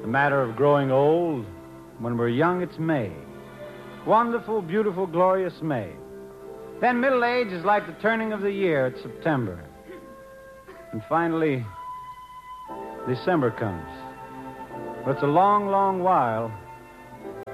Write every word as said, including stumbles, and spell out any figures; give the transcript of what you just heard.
The matter of growing old. When we're young, it's May. Wonderful, beautiful, glorious May. Then middle age is like the turning of the year. It's September. And finally, December comes. But it's a long, long while